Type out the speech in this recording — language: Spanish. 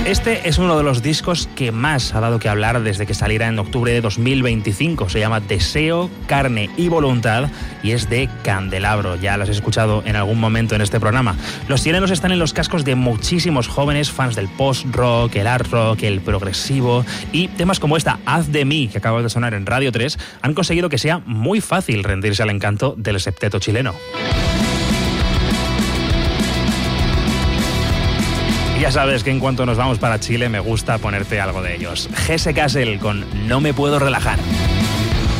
Este es uno de los discos que más ha dado que hablar desde que saliera en octubre de 2025. Se llama Deseo, Carne y Voluntad y es de Candelabro. Ya las he escuchado en algún momento en este programa. Los chilenos están en los cascos de muchísimos jóvenes fans del post-rock, el art rock, el progresivo, y temas como esta, Haz de mí, que acaba de sonar en Radio 3, han conseguido que sea muy fácil rendirse al encanto del septeto chileno. Y ya sabes que en cuanto nos vamos para Chile me gusta ponerte algo de ellos. Jesse Castle con No me puedo relajar.